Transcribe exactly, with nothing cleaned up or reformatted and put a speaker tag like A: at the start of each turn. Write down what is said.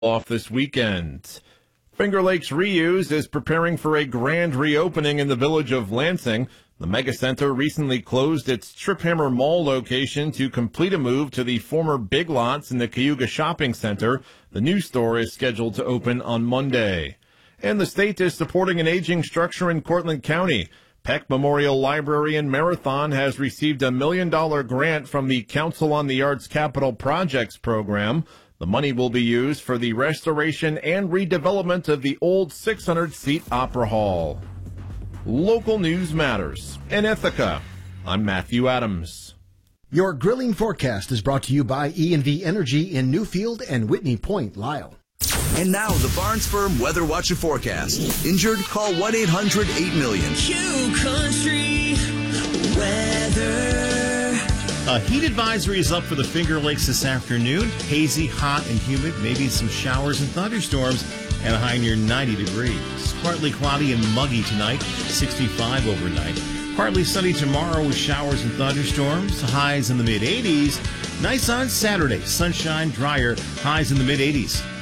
A: off this weekend. Finger Lakes Reuse is preparing for a grand reopening in the village of Lansing. The Mega Center recently closed its Trip Hammer Mall location to complete a move to the former Big Lots in the Cayuga Shopping Center. The new store is scheduled to open on Monday. And the state is supporting an aging structure in Cortland County. Peck Memorial Library in Marathon has received a million dollar grant from the Council on the Arts Capital Projects program. The money will be used for the restoration and redevelopment of the old six hundred seat Opera Hall. Local news matters. In Ithaca, I'm Matthew Adams.
B: Your grilling forecast is brought to you by E and V Energy in Newfield and Whitney Point, Lyle.
C: And now the Barnes Firm Weather Watch and Forecast. Injured? Call one eight hundred eight million.
D: Q Country Weather.
E: A heat advisory is up for the Finger Lakes this afternoon. Hazy, hot, and humid. Maybe some showers and thunderstorms, and a high near ninety degrees. Partly cloudy and muggy tonight, sixty-five overnight. Partly sunny tomorrow with showers and thunderstorms. Highs in the mid eighties. Nice on Saturday. Sunshine, drier. Highs in the mid eighties.